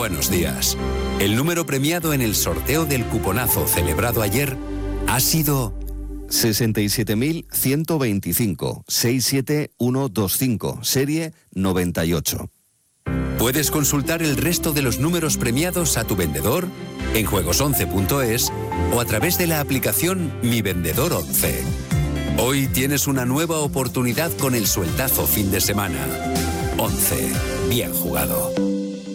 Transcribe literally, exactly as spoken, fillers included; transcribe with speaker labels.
Speaker 1: Buenos días. El número premiado en el sorteo del cuponazo celebrado ayer ha sido
Speaker 2: sesenta y siete mil ciento veinticinco, seis siete uno dos cinco, serie noventa y ocho.
Speaker 1: Puedes consultar el resto de los números premiados a tu vendedor en juegos once punto es o a través de la aplicación Mi Vendedor once. Hoy tienes una nueva oportunidad con el sueldazo fin de semana. once. Bien jugado.